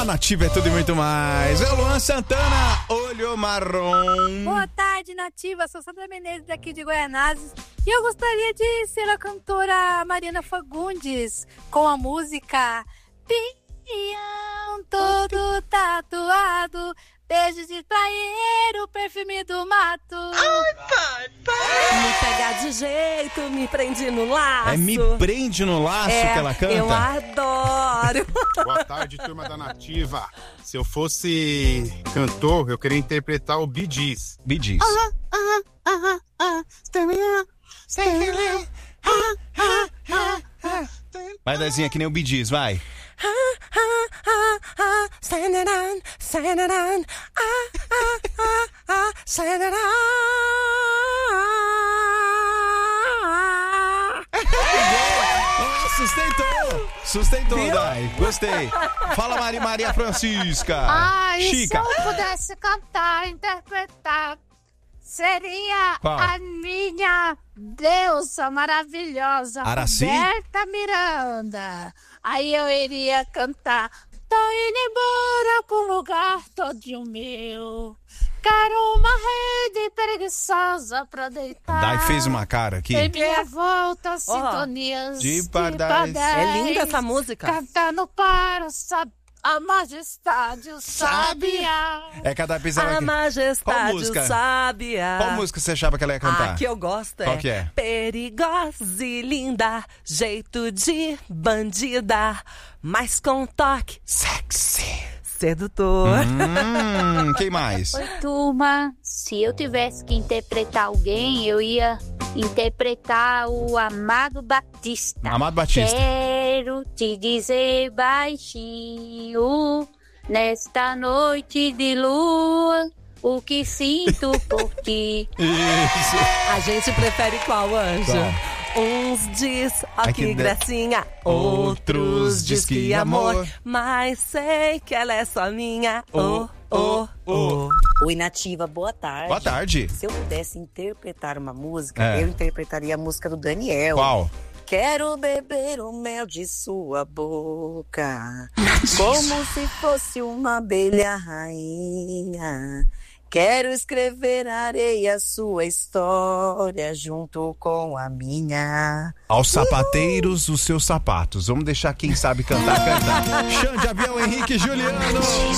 Na Nativa é tudo e muito mais. É o Luan Santana, Olho Marrom. Boa tarde, Nativa. Sou Sandra Menezes, daqui de Goianazes. E eu gostaria de ser a cantora Marina Fagundes com a música Pinhão todo tatuado, beijos de praieiro, perfume do mato. Ai, pai. Me pega de jeito, me prende no laço. É Me Prende no Laço que ela canta? Eu adoro. Boa tarde, turma da Nativa. Se eu fosse cantor, eu queria interpretar o Bee Gees. Bee Gees. Vai, Dezinha, que nem o Bee Gees, vai. Sustentou, Dai. Gostei. Fala, Maria Francisca. Chica. Se eu pudesse cantar, interpretar, seria Qual? a minha deusa maravilhosa, Araci? Roberta Miranda. Aí eu iria cantar: tô indo embora pra um lugar todinho meu, quero uma rede preguiçosa pra deitar. Dai fez uma cara aqui. Em minha volta, sintonias de pardais. É linda essa música. Cantando para a majestade, o sabiá. É cada pisada A aqui. Qual majestade, música? o sabiá. Qual música você achava que ela ia cantar? A que eu gosto Qual que é? Perigosa e linda, jeito de bandida, mas com toque sexy, sedutor. Quem mais? Oi, turma. Se eu tivesse que interpretar alguém, eu ia interpretar o Amado Batista. Amado Batista. Quero te dizer baixinho, nesta noite de lua, o que sinto por ti. Isso. A gente prefere qual, Anjo? Qual? Uns diz, ó Ai, que que gracinha. Outros diz que amor. Mas sei que ela é só minha. Oh. Oi, Nativa, boa tarde. Boa tarde. Se eu pudesse interpretar uma música, É. eu interpretaria a música do Daniel. Qual? Quero beber o mel de sua boca, como se fosse uma abelha rainha. Quero escrever na areia sua história junto com a minha. Aos sapateiros, os seus sapatos. Vamos deixar quem sabe cantar. Xande, Avião, Henrique e Juliano.